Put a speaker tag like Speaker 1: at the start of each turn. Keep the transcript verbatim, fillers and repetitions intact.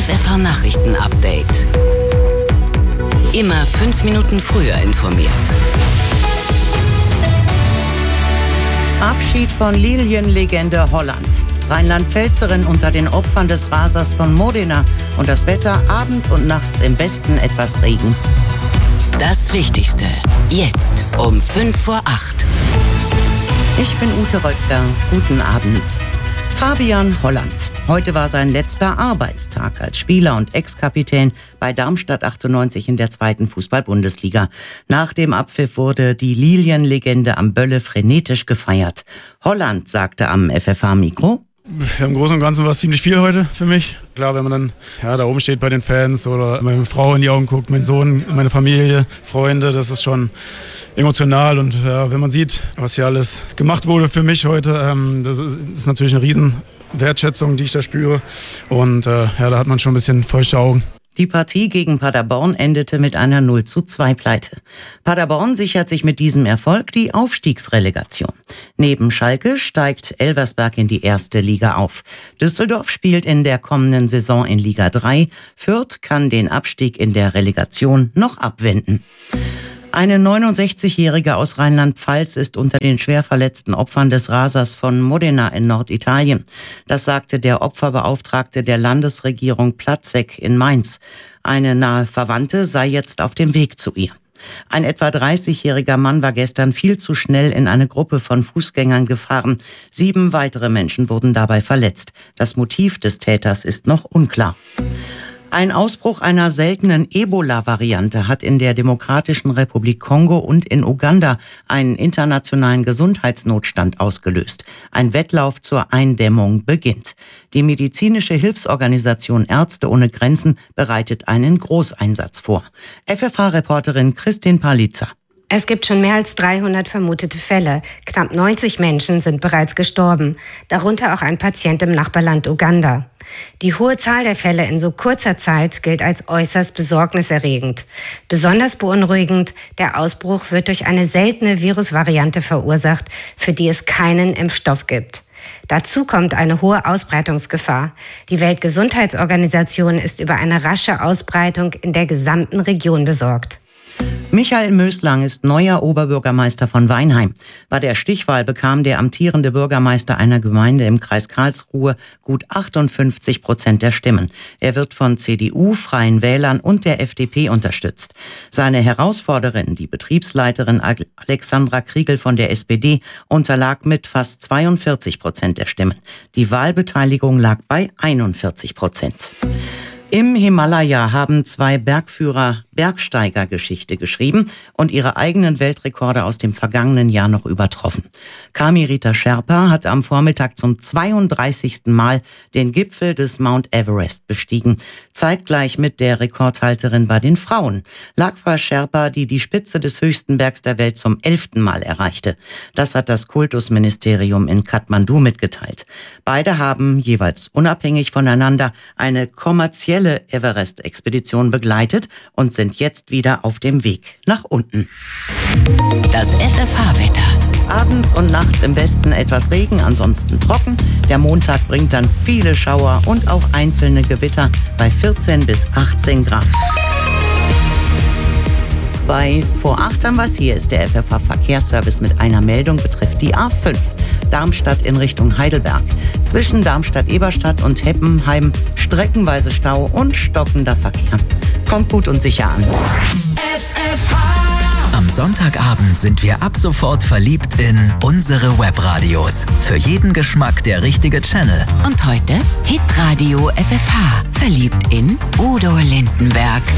Speaker 1: F F H-Nachrichten-Update. Immer fünf Minuten früher informiert.
Speaker 2: Abschied von Lilienlegende Holland. Rheinland-Pfälzerin unter den Opfern des Rasers von Modena. Und das Wetter abends und nachts im Westen etwas Regen.
Speaker 1: Das Wichtigste. Jetzt um fünf vor acht.
Speaker 2: Ich bin Ute Röttger. Guten Abend. Fabian Holland. Heute war sein letzter Arbeitstag als Spieler und Ex-Kapitän bei Darmstadt achtundneunzig in der zweiten Fußball-Bundesliga. Nach dem Abpfiff wurde die Lilienlegende am Bölle frenetisch gefeiert. Holland sagte am F F H-Mikro:
Speaker 3: Ja, im Großen und Ganzen war es ziemlich viel heute für mich. Klar, wenn man dann ja, da oben steht bei den Fans oder meine Frau in die Augen guckt, mein Sohn, meine Familie, Freunde, das ist schon emotional. Und ja, wenn man sieht, was hier alles gemacht wurde für mich heute, ähm, das ist natürlich eine riesen Wertschätzung, die ich da spüre. Und äh, ja, da hat man schon ein bisschen feuchte Augen.
Speaker 2: Die Partie gegen Paderborn endete mit einer null zu zwei Pleite. Paderborn sichert sich mit diesem Erfolg die Aufstiegsrelegation. Neben Schalke steigt Elversberg in die erste Liga auf. Düsseldorf spielt in der kommenden Saison in Liga drei. Fürth kann den Abstieg in der Relegation noch abwenden. Eine neunundsechzigjährige aus Rheinland-Pfalz ist unter den schwer verletzten Opfern des Rasers von Modena in Norditalien. Das sagte der Opferbeauftragte der Landesregierung Platzek in Mainz. Eine nahe Verwandte sei jetzt auf dem Weg zu ihr. Ein etwa dreißigjähriger Mann war gestern viel zu schnell in eine Gruppe von Fußgängern gefahren. Sieben weitere Menschen wurden dabei verletzt. Das Motiv des Täters ist noch unklar. Ein Ausbruch einer seltenen Ebola-Variante hat in der Demokratischen Republik Kongo und in Uganda einen internationalen Gesundheitsnotstand ausgelöst. Ein Wettlauf zur Eindämmung beginnt. Die medizinische Hilfsorganisation Ärzte ohne Grenzen bereitet einen Großeinsatz vor. F F H-Reporterin Christine Palitzer.
Speaker 4: Es gibt schon mehr als dreihundert vermutete Fälle. Knapp neunzig Menschen sind bereits gestorben, darunter auch ein Patient im Nachbarland Uganda. Die hohe Zahl der Fälle in so kurzer Zeit gilt als äußerst besorgniserregend. Besonders beunruhigend, der Ausbruch wird durch eine seltene Virusvariante verursacht, für die es keinen Impfstoff gibt. Dazu kommt eine hohe Ausbreitungsgefahr. Die Weltgesundheitsorganisation ist über eine rasche Ausbreitung in der gesamten Region besorgt.
Speaker 2: Michael Möslang ist neuer Oberbürgermeister von Weinheim. Bei der Stichwahl bekam der amtierende Bürgermeister einer Gemeinde im Kreis Karlsruhe gut achtundfünfzig Prozent der Stimmen. Er wird von C D U, Freien Wählern und der F D P unterstützt. Seine Herausforderin, die Betriebsleiterin Alexandra Kriegel von der S P D, unterlag mit fast zweiundvierzig Prozent der Stimmen. Die Wahlbeteiligung lag bei einundvierzig Prozent. Im Himalaya haben zwei Bergführer Bergsteigergeschichte geschrieben und ihre eigenen Weltrekorde aus dem vergangenen Jahr noch übertroffen. Kamirita Sherpa hat am Vormittag zum zweiunddreißigsten Mal den Gipfel des Mount Everest bestiegen. Zeitgleich mit der Rekordhalterin bei den Frauen. Lakpa Sherpa, die die Spitze des höchsten Bergs der Welt zum elften Mal erreichte. Das hat das Kultusministerium in Kathmandu mitgeteilt. Beide haben jeweils unabhängig voneinander eine kommerzielle Everest-Expedition begleitet und sind jetzt wieder auf dem Weg nach unten.
Speaker 1: Das F F H-Wetter.
Speaker 2: Abends und nachts im Westen etwas Regen, ansonsten trocken. Der Montag bringt dann viele Schauer und auch einzelne Gewitter bei vierzehn bis achtzehn Grad. Zwei vor acht haben wir's. Hier ist der F F H-Verkehrsservice mit einer Meldung, betrifft die A fünf. Darmstadt in Richtung Heidelberg. Zwischen Darmstadt-Eberstadt und Heppenheim streckenweise Stau und stockender Verkehr. Kommt gut und sicher an.
Speaker 5: F F H. Am Sonntagabend sind wir ab sofort verliebt in unsere Webradios. Für jeden Geschmack der richtige Channel.
Speaker 1: Und heute Hitradio F F H. Verliebt in Udo Lindenberg.